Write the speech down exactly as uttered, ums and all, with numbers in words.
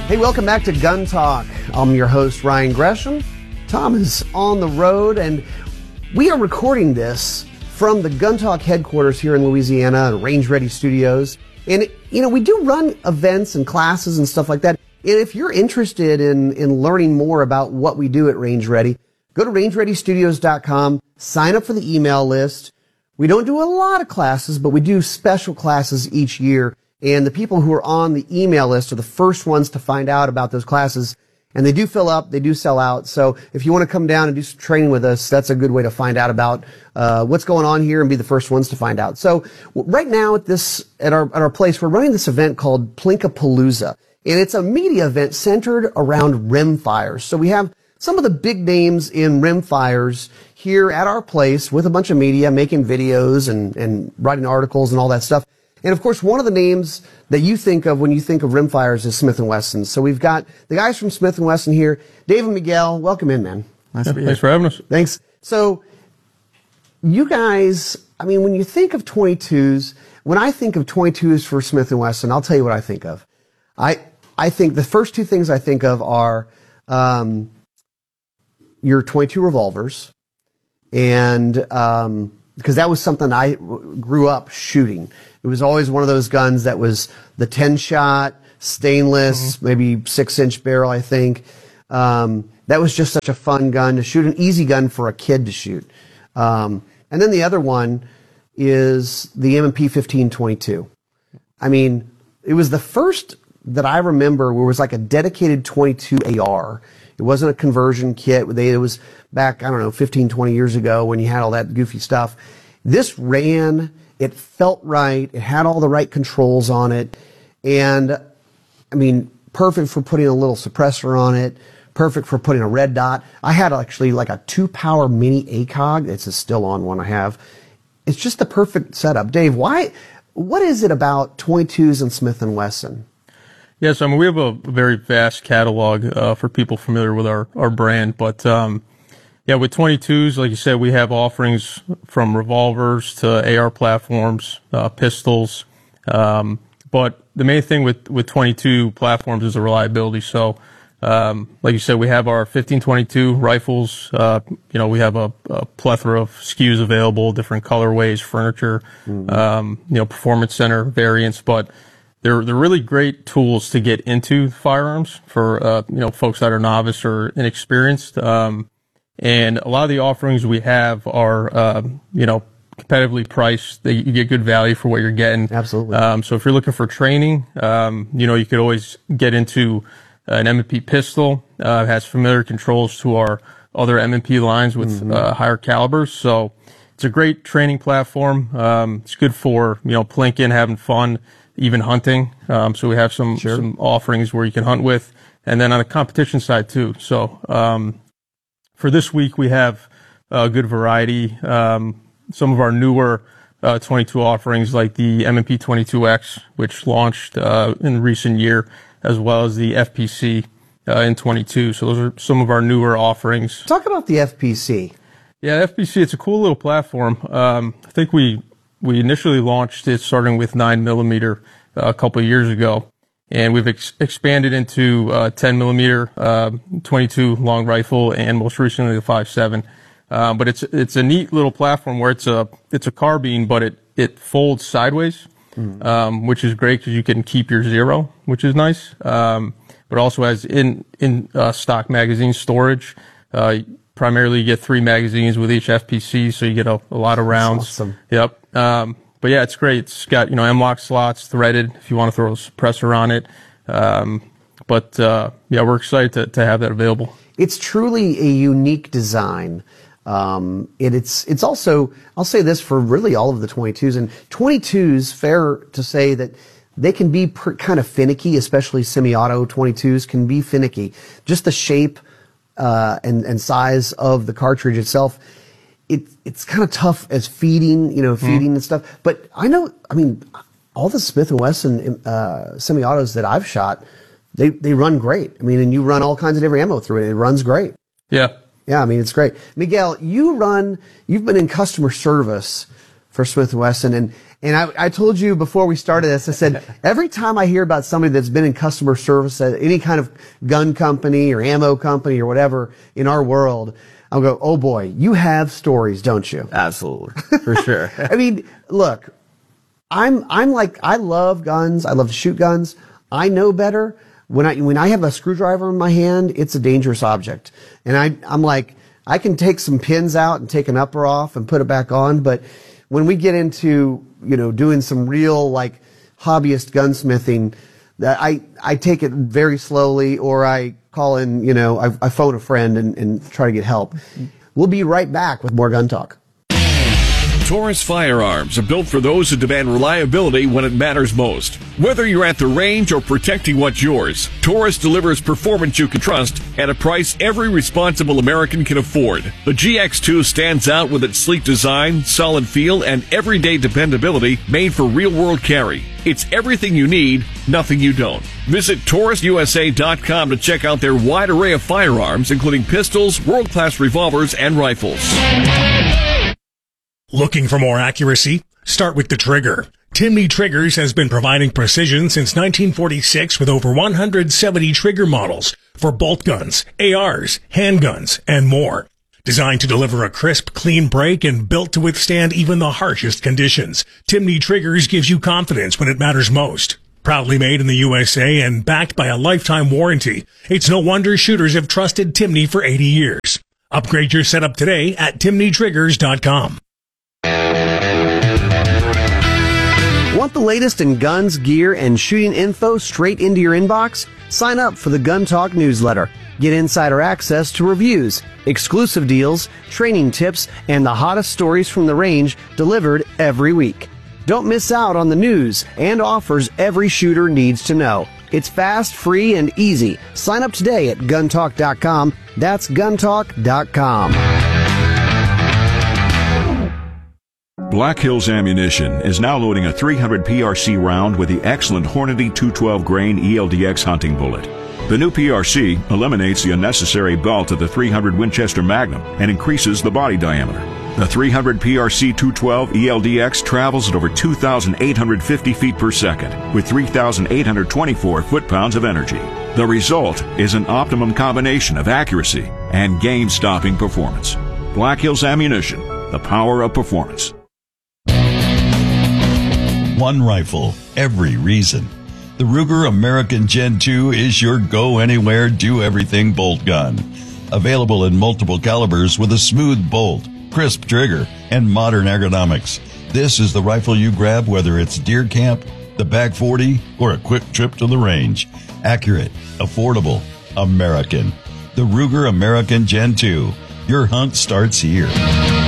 Hey, welcome back to Gun Talk. I'm your host, Ryan Gresham. Tom is on the road, and we are recording this from the Gun Talk headquarters here in Louisiana, Range Ready Studios. And, you know, we do run events and classes and stuff like that. And if you're interested in, in learning more about what we do at Range Ready, go to range ready studios dot com, sign up for the email list. We don't do a lot of classes, but we do special classes each year. And the people who are on the email list are the first ones to find out about those classes. And they do fill up, they do sell out. So if you want to come down and do some training with us, that's a good way to find out about uh what's going on here and be the first ones to find out. So right now at this at our at our place, we're running this event called Plinkapalooza. And it's a media event centered around rimfires. So we have some of the big names in rimfires here at our place with a bunch of media making videos and, and writing articles and all that stuff. And of course, one of the names that you think of when you think of rimfires is Smith and Wesson. So we've got the guys from Smith and Wesson here. Dave and Miguel, welcome in, man. Nice to be here. Thanks for having us. Thanks. So you guys, I mean, when you think of twenty-twos, when I think of twenty-twos for Smith and Wesson, I'll tell you what I think of. I I think the first two things I think of are um, your twenty-two revolvers, and um, because that was something I grew up shooting. It was always one of those guns that was the ten shot, stainless, mm-hmm. maybe six inch barrel, I think. Um, that was just such a fun gun to shoot, an easy gun for a kid to shoot. Um, and then the other one is the M and P fifteen twenty-two. I mean, it was the first that I remember where it was like a dedicated twenty-two A R. It wasn't a conversion kit. They, it was back, I don't know, fifteen, twenty years ago when you had all that goofy stuff. This ran, it felt right, it had all the right controls on it, and, I mean, perfect for putting a little suppressor on it, perfect for putting a red dot. I had actually like a two-power mini A C O G. It's a still on one I have. It's just the perfect setup. Dave, why, what is it about twenty-twos and Smith and Wesson? Yes, I mean, we have a very vast catalog uh, for people familiar with our, our brand, but um, yeah, with twenty-twos, like you said, we have offerings from revolvers to A R platforms, uh, pistols, um, but the main thing with, with twenty-two platforms is the reliability. So, um, like you said, we have our fifteen twenty-two rifles. Uh, you know, we have a, a plethora of S K Us available, different colorways, furniture, mm-hmm. um, you know, performance center variants, but They're they're really great tools to get into firearms for uh, you know folks that are novice or inexperienced. Um, and a lot of the offerings we have are uh, you know competitively priced. They, you get good value for what you're getting. Absolutely. Um, so if you're looking for training, um, you know you could always get into an M and P pistol. Uh, it has familiar controls to our other M and P lines with mm-hmm. uh, higher calibers. So it's a great training platform. Um, it's good for you know plinking, having fun. Even hunting. Um, so we have some, sure. some offerings where you can hunt with. And then on the competition side too. So, um, for this week, we have a good variety. Um, some of our newer, uh, twenty-two offerings like the M and P twenty-two X, which launched, uh, in recent year, as well as the F P C, uh, in twenty-two. So those are some of our newer offerings. Talk about the F P C. Yeah, F P C, it's a cool little platform. Um, I think we, We initially launched it starting with nine millimeter uh, a couple of years ago, and we've ex expanded into uh, ten millimeter, uh, twenty-two long rifle, and most recently the five seven. Um, but it's it's a neat little platform where it's a it's a carbine, but it it folds sideways, mm-hmm. um, which is great because you can keep your zero, which is nice. Um, but also has in in uh, stock magazine storage. Uh, primarily, you get three magazines with each F P C, so you get a, a lot of rounds. That's awesome. Yep. Um, but yeah, it's great. It's got, you know, M-lock slots, threaded, if you want to throw a suppressor on it. Um, but, uh, yeah, we're excited to, to have that available. It's truly a unique design. Um, it, it's, it's also, I'll say this for really all of the twenty-twos, and twenty-twos, fair to say that they can be per, kind of finicky, especially semi-auto twenty-twos can be finicky. Just the shape, uh, and, and size of the cartridge itself. It, it's kind of tough as feeding, you know, feeding mm. and stuff. But I know, I mean, all the Smith and Wesson uh, semi-autos that I've shot, they, they run great. I mean, and you run all kinds of different ammo through it. It runs great. Yeah. Yeah, I mean, it's great. Miguel, you run, you've been in customer service for Smith and Wesson, and And I, I told you before we started this, I said, every time I hear about somebody that's been in customer service at any kind of gun company or ammo company or whatever in our world, I'll go, oh boy, you have stories, don't you? Absolutely. For sure. I mean, look, I'm, I'm like, I love guns. I love to shoot guns. I know better. When I, when I have a screwdriver in my hand, it's a dangerous object. And I, I'm like, I can take some pins out and take an upper off and put it back on. But when we get into, you know, doing some real like hobbyist gunsmithing, that I, I take it very slowly, or I call in, you know, I, I phone a friend and, and try to get help. We'll be right back with more Gun Talk. Taurus firearms are built for those who demand reliability when it matters most. Whether you're at the range or protecting what's yours, Taurus delivers performance you can trust at a price every responsible American can afford. The G X two stands out with its sleek design, solid feel, and everyday dependability made for real-world carry. It's everything you need, nothing you don't. Visit Taurus U S A dot com to check out their wide array of firearms, including pistols, world-class revolvers, and rifles. Looking for more accuracy? Start with the trigger. Timney Triggers has been providing precision since nineteen forty-six with over one hundred seventy trigger models for bolt guns, A Rs, handguns, and more. Designed to deliver a crisp, clean break and built to withstand even the harshest conditions, Timney Triggers gives you confidence when it matters most. Proudly made in the U S A and backed by a lifetime warranty, it's no wonder shooters have trusted Timney for eighty years. Upgrade your setup today at Timney Triggers dot com. Want the latest in guns, gear, and shooting info straight into your inbox? Sign up for the Gun Talk newsletter. Get insider access to reviews, exclusive deals, training tips, and the hottest stories from the range delivered every week. Don't miss out on the news and offers every shooter needs to know. It's fast, free, and easy. Sign up today at gun talk dot com. That's gun talk dot com. Black Hills Ammunition is now loading a three hundred P R C round with the excellent Hornady two twelve grain E L D X hunting bullet. The new P R C eliminates the unnecessary belt of the three hundred Winchester Magnum and increases the body diameter. The three hundred P R C two twelve E L D X travels at over two thousand eight hundred fifty feet per second with three thousand eight hundred twenty-four foot-pounds of energy. The result is an optimum combination of accuracy and game-stopping performance. Black Hills Ammunition, the power of performance. One rifle, every reason. The Ruger American Gen two is your go-anywhere, do-everything bolt gun. Available in multiple calibers with a smooth bolt, crisp trigger, and modern ergonomics. This is the rifle you grab whether it's deer camp, the back forty, or a quick trip to the range. Accurate, affordable, American. The Ruger American Gen two. Your hunt starts here.